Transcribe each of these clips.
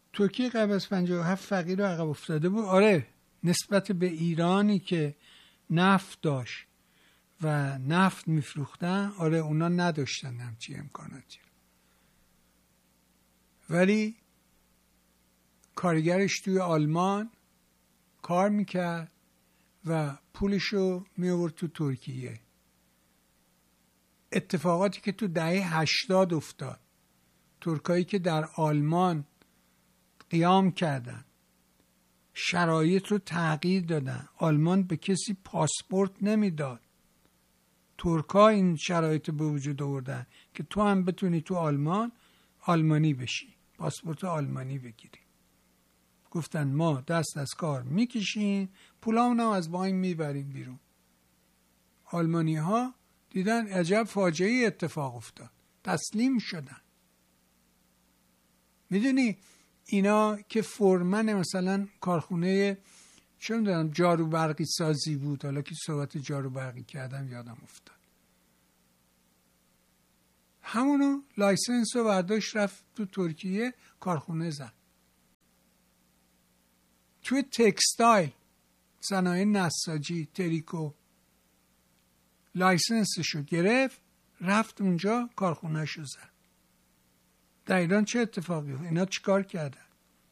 ترکیه قبل از 57 فقیر و عقب افتاده بود. آره، نسبت به ایرانی که نفت داشت و نفت میفروختن، آره اونا نداشتن همچی امکاناتی، ولی کارگرش توی آلمان کار میکرد و پولشو میآورد تو ترکیه. اتفاقاتی که تو دهه 80 افتاد، ترکایی که در آلمان قیام کردن، شرایط رو تغییر دادن. آلمان به کسی پاسپورت نمیداد، ترکا این شرایط به وجود آوردن که تو هم بتونی تو آلمان آلمانی بشی، پاسپورت آلمانی بگیری. گفتن ما دست از کار میکشیم، پولامون هم از بانک میبریم بیرون. آلمانی ها دیدن عجب فاجعه اتفاق افتاد، تسلیم شدن. میدونی اینا که فورمن مثلا کارخونه چه میدونم جارو برقی سازی بود، حالا که صحبت جارو برقی کردم یادم افتاد، همونو لایسنس رو برداشت رفت تو ترکیه کارخونه زد. توی تکستایل، صنایع نساجی، تریکو، لایسنسشو گرفت رفت اونجا کارخونهشو زد. در ایران چه اتفاقی بود؟ اینا چیکار کردن؟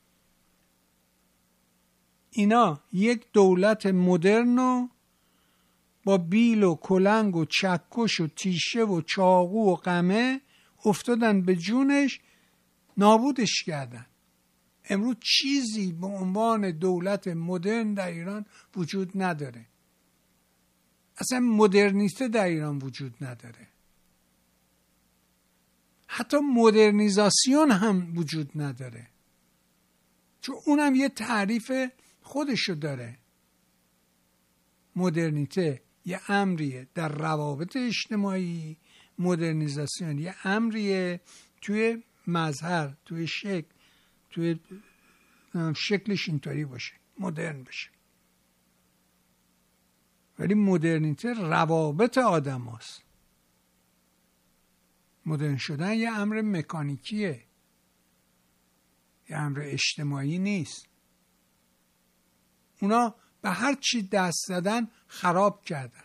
اینا یک دولت مدرنو با بیل و کلنگ و چکش و تیشه و چاقو و قمه افتادن به جونش، نابودش کردن. امروز چیزی به عنوان دولت مدرن در ایران وجود نداره. اصلا مدرنیته در ایران وجود نداره. حتی مدرنیزاسیون هم وجود نداره، چون اونم یه تعریف خودشو داره. مدرنیته یه امریه در روابط اجتماعی، مدرنیزاسیون یه امریه توی مظهر، توی شکل، توی شکلش اینطوری باشه، مدرن بشه. ولی مدرنیته روابط آدم هاست. مدرن شدن یه امر مکانیکیه، یه امر اجتماعی نیست. اونا به هر چی دست زدن خراب کردن.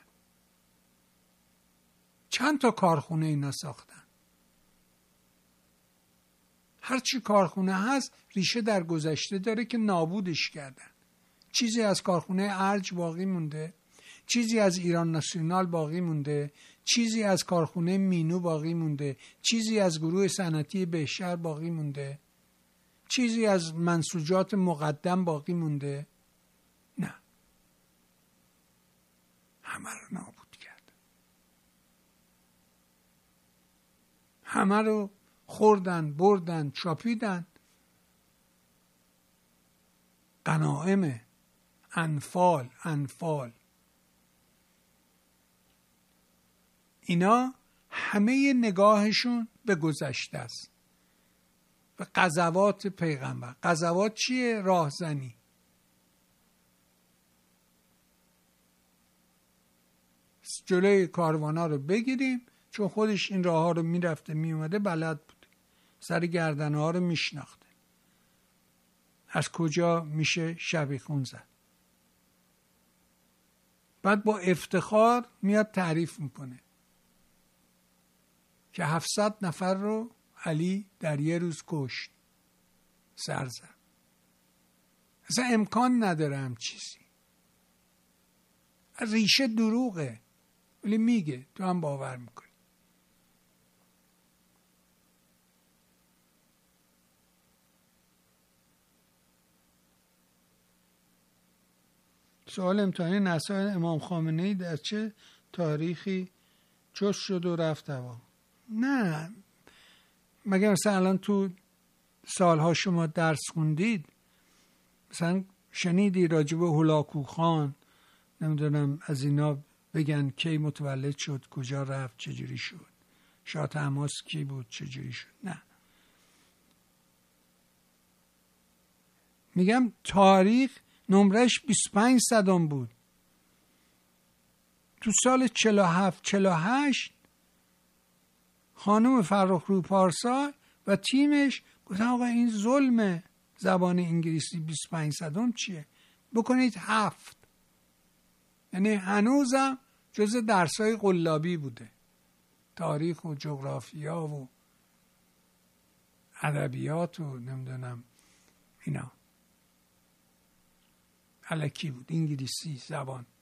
چند تا کارخونه اینا ساختن. هر چی کارخونه هست ریشه در گذشته داره که نابودش کردن. چیزی از کارخونه ارج باقی مونده، چیزی از ایران ناسیونال باقی مونده، چیزی از کارخونه مینو باقی مونده، چیزی از گروه صنعتی بهشهر باقی مونده، چیزی از منسوجات مقدم باقی مونده. نه، همه رو نابود کرد. همه رو خوردن، بردن، چاپیدن. غنائم، انفال اینا همه نگاهشون به گذشته است، به غزوات پیغمبر. غزوات چیه؟ راهزنی. جلوی کاروانا رو بگیریم، چون خودش این راه ها رو میرفته میومده، بلد بود، سر گردن ها رو میشناخته، از کجا میشه شبیخون زد. بعد با افتخار میاد تعریف میکنه که 700 نفر رو علی در یه روز کشت، سر زد. اصلا امکان نداره هم چیزی. ریشه دروغه، ولی میگه، تو هم باور میکنی. سوال امتحانی نسای امام خامنه‌ای در چه تاریخی جست شد و رفت هوا؟ نه، مگه مثلا الان تو سالها شما درس خوندید، مثلا شنیدی راجب هولاکو خان نمیدونم از اینا بگن کی متولد شد، کجا رفت، چجوری شد، شاه طهماسب کی بود، چجوری شد؟ نه، میگم تاریخ نمرش 25 صدم بود. تو سال 47-48 خانم فرخرو پارسا و تیمش گفتن آقا این ظلمه، زبان انگلیسی 25 صدم چیه؟ بکنید 7. یعنی هنوزم جز درسای قلابی بوده، تاریخ و جغرافیا و ادبیات و نمیدونم اینا الکی بود. انگلیسی زبان